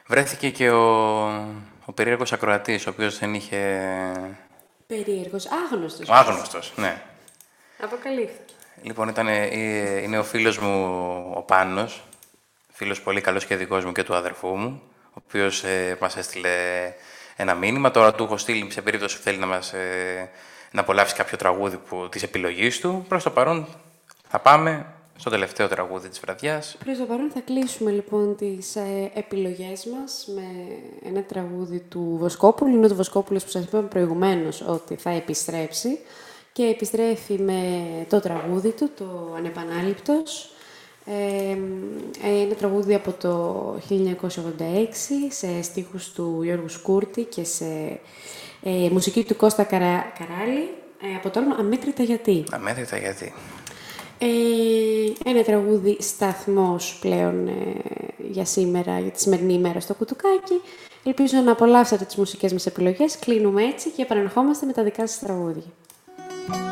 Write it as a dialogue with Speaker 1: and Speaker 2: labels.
Speaker 1: Βρέθηκε και ο περίεργος ακροατής, ο οποίος δεν είχε...
Speaker 2: Περίεργος, άγνωστος.
Speaker 1: Ο άγνωστος, ναι.
Speaker 2: Αποκαλύφθηκε.
Speaker 1: Λοιπόν, είναι ο φίλος μου ο Πάνος, φίλος πολύ καλός και δικός μου και του αδερφού μου, ο οποίος μας έστειλε ένα μήνυμα. Τώρα του έχω στείλει σε περίπτωση που θέλει να απολαύσει κάποιο τραγούδι της επιλογής του. Προς το παρόν θα πάμε στο τελευταίο τραγούδι της βραδιάς.
Speaker 2: Προς το παρόν θα κλείσουμε λοιπόν τις επιλογές μας με ένα τραγούδι του Βοσκόπουλου. Είναι ο Βοσκόπουλος που σας είπαμε προηγουμένως ότι θα επιστρέψει και επιστρέφει με το τραγούδι του, το Ανεπανάληπτος. Ένα τραγούδι από το 1986 σε στίχους του Γιώργου Σκούρτη και σε μουσική του Κώστα Καράλη από το όνομα «Αμέτρητα γιατί».
Speaker 1: Αμέτρητα γιατί.
Speaker 2: Ένα τραγούδι σταθμός πλέον για σήμερα, για τη σημερινή ημέρα στο κουτουκάκι. Ελπίζω να απολαύσατε τις μουσικές μας επιλογές. Κλείνουμε έτσι και επανερχόμαστε με τα δικά σας τραγούδια.